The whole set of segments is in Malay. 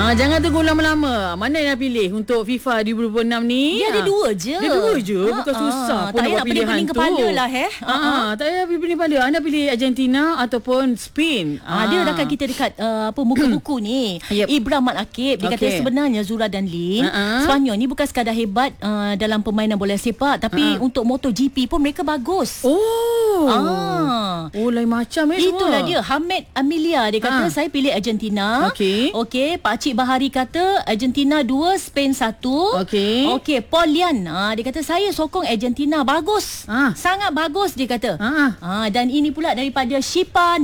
Jangan tunggu lama-lama. Mana yang nak pilih untuk FIFA 2026 ni? Dia ada dua je. Dia dua je. Bukan susah pun nak buat pilihan tu. Tak payah kepala lah. Tak payah pilih kepala. Anda pilih Argentina ataupun Spain. Dia rakan kita dekat muka buku ni. Yep. Ibrahim Mat Akib. Dia kata sebenarnya Zura dan Lin, Sepanyol ni bukan sekadar hebat dalam permainan bola sepak, tapi untuk MotoGP pun mereka bagus. Lain macam Itulah semua. dia. Hamid Amelia dia kata saya pilih Argentina. Okey, Pak Cik Bahari kata Argentina 2, Spain 1. Okey, Paul Lian dia kata saya sokong Argentina, bagus. Sangat bagus dia kata. Dan ini pula daripada Shipa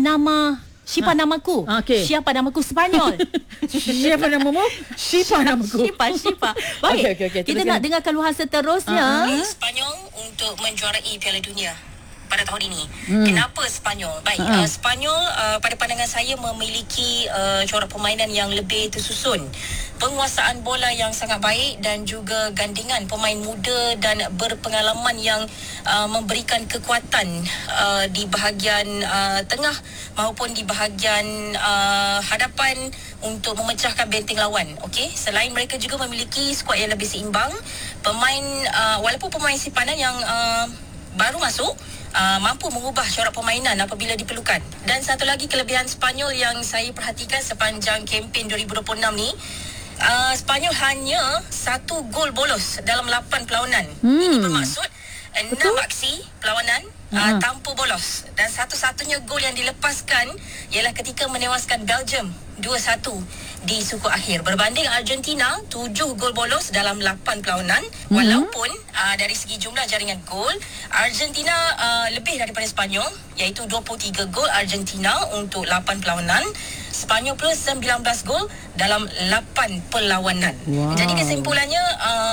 namaku. Siapa namaku Sepanyol? Siapa namamu? Shipa namaku. Shipa. Baik. Kita nak dengar keluhan seterusnya. Sepanyol untuk menjuarai Piala Dunia pada tahun ini. Kenapa Sepanyol? Baik, Sepanyol pada pandangan saya memiliki corak permainan yang lebih tersusun, penguasaan bola yang sangat baik dan juga gandingan pemain muda dan berpengalaman yang memberikan kekuatan di bahagian tengah maupun di bahagian hadapan untuk memecahkan benteng lawan. Okey, selain mereka juga memiliki skuad yang lebih seimbang, pemain walaupun pemain simpanan yang baru masuk mampu mengubah corak permainan apabila diperlukan. Dan satu lagi kelebihan Sepanyol yang saya perhatikan sepanjang kempen 2026 ni, Sepanyol hanya 1 gol bolos dalam 8 perlawanan. Ini bermaksud 6 aksi perlawanan tanpa bolos, dan satu-satunya gol yang dilepaskan ialah ketika menewaskan Belgium 2-1 di suku akhir. Berbanding Argentina 7 gol bolos dalam 8 perlawanan. Walaupun dari segi jumlah jaringan gol Argentina lebih daripada Sepanyol, iaitu 23 gol Argentina untuk 8 perlawanan. Sepanyol plus 19 gol dalam 8 perlawanan. Jadi kesimpulannya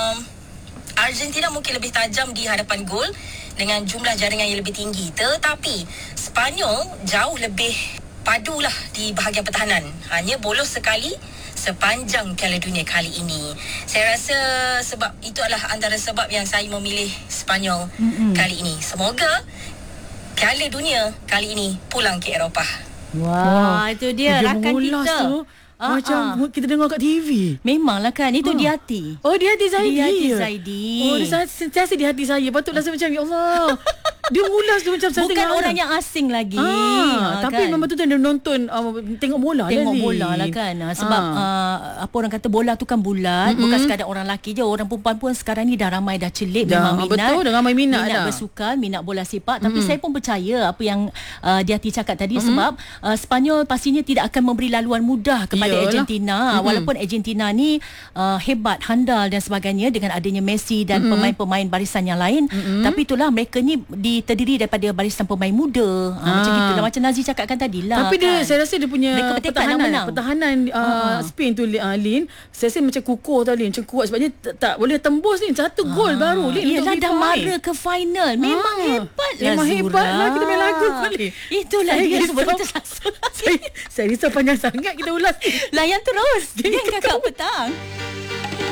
Argentina mungkin lebih tajam di hadapan gol dengan jumlah jaringan yang lebih tinggi, tetapi Sepanyol jauh lebih padulah di bahagian pertahanan. Hanya bolos sekali sepanjang Piala Dunia kali ini. Saya rasa sebab itu adalah antara sebab yang saya memilih Sepanyol kali ini. Semoga Piala Dunia kali ini pulang ke Eropah. Wah, itu dia rakan kita tu. Macam kita dengar kat TV. Memanglah kan. Itu di hati. Di hati Zaidi. Di hati Zaidi. Dia sentiasa di hati saya. Patutlah saya macam, ya Allah. Dia ulas tu macam saya bukan orang yang asing lagi. Tapi kan? memang tu dia nonton tengok bola lah kan. Sebab apa orang kata, bola tu kan bulat. Bukan sekadar orang lelaki je, orang perempuan pun sekarang ni dah ramai dah celik. Memang minat. Betul, dah ramai minat bersukan, minat bola sepak. Tapi saya pun percaya apa yang di hati cakap tadi. Sebab Sepanyol pastinya tidak akan memberi laluan mudah kepada Argentina. Walaupun Argentina ni hebat, handal dan sebagainya dengan adanya Messi dan pemain-pemain barisan yang lain. Tapi itulah, mereka ni terdiri daripada barisan pemain muda. Macam gitulah, macam Nazi cakapkan tadi lah. Tapi dia, saya rasa dia punya pertahanan Spain tu, Lin, saya rasa macam kukuh tau, Lin, macam kuat. Sebab dia tak boleh tembus ni. 1 gol baru, Lin. Yelah, dah mara ke final. Memang hebat lah, memang Zura. hebat lah. Kita main lagu boleh. Itulah dia sebab kita saya risau panjang sangat kita ulas. Layan terus dengan Kakak Petang.